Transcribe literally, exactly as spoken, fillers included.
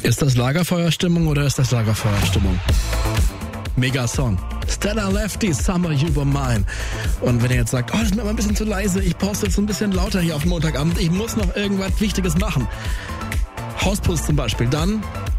Ist das Lagerfeuerstimmung oder ist das Lagerfeuerstimmung? Mega Song. Stella Lefty, Summer You Were Mine. Und wenn ihr jetzt sagt, oh, das ist mir aber ein bisschen zu leise, ich poste jetzt ein bisschen lauter hier auf Montagabend, ich muss noch irgendwas Wichtiges machen. Hauspuss zum Beispiel, dann